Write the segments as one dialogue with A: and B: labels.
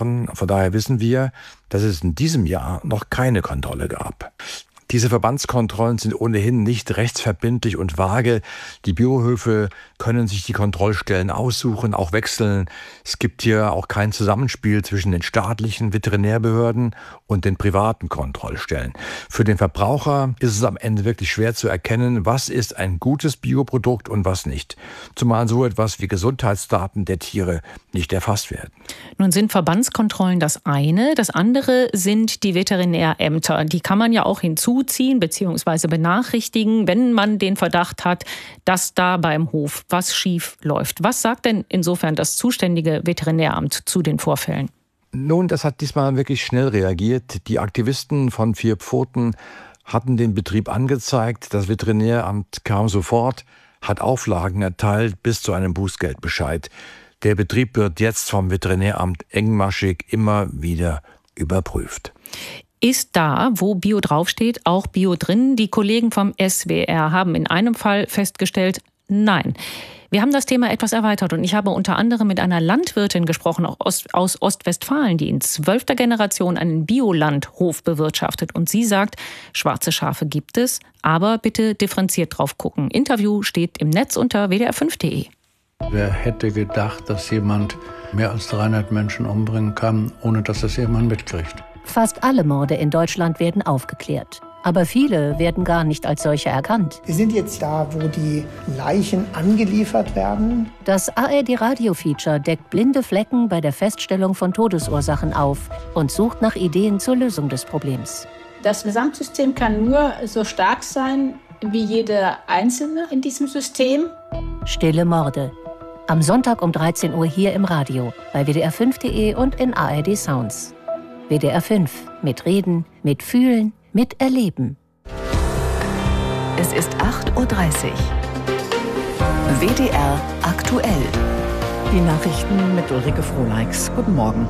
A: Wochen. Von daher wissen wir, dass es in diesem Jahr noch keine Kontrolle gab. Diese Verbandskontrollen sind ohnehin nicht rechtsverbindlich und vage. Die Biohöfe können sich die Kontrollstellen aussuchen, auch wechseln. Es gibt hier auch kein Zusammenspiel zwischen den staatlichen Veterinärbehörden und den privaten Kontrollstellen. Für den Verbraucher ist es am Ende wirklich schwer zu erkennen, was ist ein gutes Bioprodukt und was nicht. Zumal so etwas wie Gesundheitsdaten der Tiere nicht erfasst werden.
B: Nun sind Verbandskontrollen das eine. Das andere sind die Veterinärämter. Die kann man ja auch hinzuziehen bzw. benachrichtigen, wenn man den Verdacht hat, dass da beim Hof was schief läuft. Was sagt denn insofern das zuständige Veterinäramt zu den Vorfällen?
A: Nun, das hat diesmal wirklich schnell reagiert. Die Aktivisten von Vier Pfoten hatten den Betrieb angezeigt. Das Veterinäramt kam sofort, hat Auflagen erteilt bis zu einem Bußgeldbescheid. Der Betrieb wird jetzt vom Veterinäramt engmaschig immer wieder überprüft.
B: Ist da, wo Bio draufsteht, auch Bio drin? Die Kollegen vom SWR haben in einem Fall festgestellt, nein. Wir haben das Thema etwas erweitert und ich habe unter anderem mit einer Landwirtin gesprochen, auch aus Ostwestfalen, die in 12. Generation einen Biolandhof bewirtschaftet. Und sie sagt, schwarze Schafe gibt es, aber bitte differenziert drauf gucken. Interview steht im Netz unter wdr5.de.
C: Wer hätte gedacht, dass jemand mehr als 300 Menschen umbringen kann, ohne dass es jemand mitkriegt?
D: Fast alle Morde in Deutschland werden aufgeklärt. Aber viele werden gar nicht als solche erkannt.
E: Wir sind jetzt da, wo die Leichen angeliefert werden.
D: Das ARD-Radio-Feature deckt blinde Flecken bei der Feststellung von Todesursachen auf und sucht nach Ideen zur Lösung des Problems.
F: Das Gesamtsystem kann nur so stark sein, wie jeder Einzelne in diesem System.
D: Stille Morde. Am Sonntag um 13 Uhr hier im Radio, bei wdr5.de und in ARD Sounds. WDR 5. Mit Reden, mit Fühlen, mit Erleben.
G: Es ist 8:30 Uhr. WDR aktuell.
H: Die Nachrichten mit Ulrike Frohleix. Guten Morgen.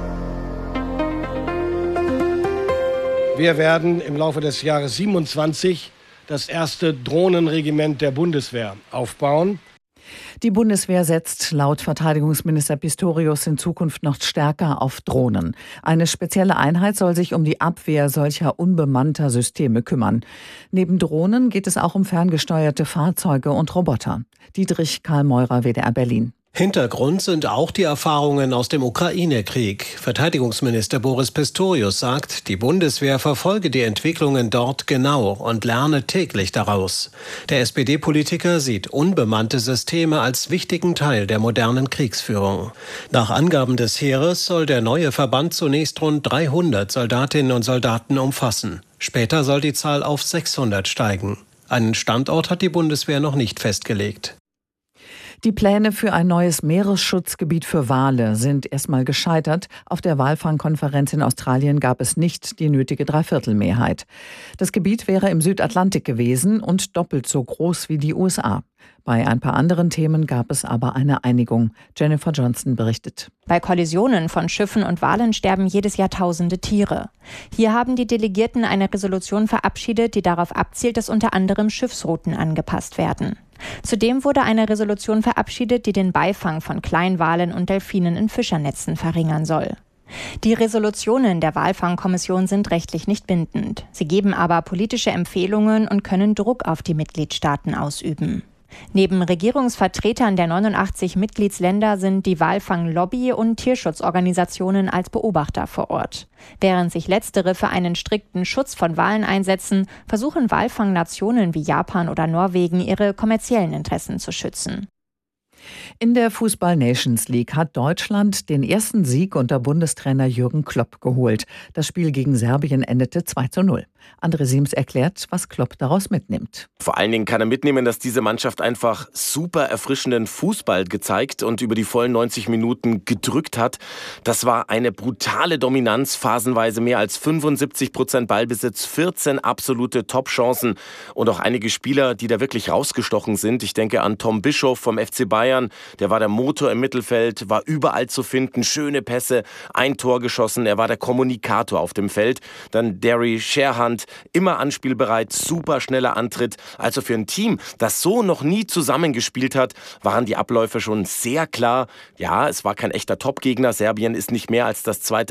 I: Wir werden im Laufe des Jahres 27 das erste Drohnenregiment der Bundeswehr aufbauen.
H: Die Bundeswehr setzt laut Verteidigungsminister Pistorius in Zukunft noch stärker auf Drohnen. Eine spezielle Einheit soll sich um die Abwehr solcher unbemannter Systeme kümmern. Neben Drohnen geht es auch um ferngesteuerte Fahrzeuge und Roboter. Dietrich Karl Meurer, WDR Berlin.
J: Hintergrund sind auch die Erfahrungen aus dem Ukraine-Krieg. Verteidigungsminister Boris Pistorius sagt, die Bundeswehr verfolge die Entwicklungen dort genau und lerne täglich daraus. Der SPD-Politiker sieht unbemannte Systeme als wichtigen Teil der modernen Kriegsführung. Nach Angaben des Heeres soll der neue Verband zunächst rund 300 Soldatinnen und Soldaten umfassen. Später soll die Zahl auf 600 steigen. Einen Standort hat die Bundeswehr noch nicht festgelegt.
H: Die Pläne für ein neues Meeresschutzgebiet für Wale sind erstmal gescheitert. Auf der Walfangkonferenz in Australien gab es nicht die nötige Dreiviertelmehrheit. Das Gebiet wäre im Südatlantik gewesen und doppelt so groß wie die USA. Bei ein paar anderen Themen gab es aber eine Einigung. Jennifer Johnson berichtet.
K: Bei Kollisionen von Schiffen und Walen sterben jedes Jahr tausende Tiere. Hier haben die Delegierten eine Resolution verabschiedet, die darauf abzielt, dass unter anderem Schiffsrouten angepasst werden. Zudem wurde eine Resolution verabschiedet, die den Beifang von Kleinwalen und Delfinen in Fischernetzen verringern soll. Die Resolutionen der Walfangkommission sind rechtlich nicht bindend. Sie geben aber politische Empfehlungen und können Druck auf die Mitgliedstaaten ausüben. Neben Regierungsvertretern der 89 Mitgliedsländer sind die Walfanglobby und Tierschutzorganisationen als Beobachter vor Ort. Während sich letztere für einen strikten Schutz von Walen einsetzen, versuchen Walfangnationen wie Japan oder Norwegen ihre kommerziellen Interessen zu schützen.
H: In der Fußball-Nations League hat Deutschland den ersten Sieg unter Bundestrainer Jürgen Klopp geholt. Das Spiel gegen Serbien endete 2:0. André Siems erklärt, was Klopp daraus mitnimmt.
L: Vor allen Dingen kann er mitnehmen, dass diese Mannschaft einfach super erfrischenden Fußball gezeigt und über die vollen 90 Minuten gedrückt hat. Das war eine brutale Dominanz, phasenweise mehr als 75% Ballbesitz, 14 absolute Top-Chancen und auch einige Spieler, die da wirklich rausgestochen sind. Ich denke an Tom Bischoff vom FC Bayern, der war der Motor im Mittelfeld, war überall zu finden, schöne Pässe, ein Tor geschossen, er war der Kommunikator auf dem Feld. Dann Derry Sherhan, immer anspielbereit, super schneller Antritt. Also für ein Team, das so noch nie zusammengespielt hat, waren die Abläufe schon sehr klar. Ja, es war kein echter Top-Gegner. Serbien ist nicht mehr als das zweite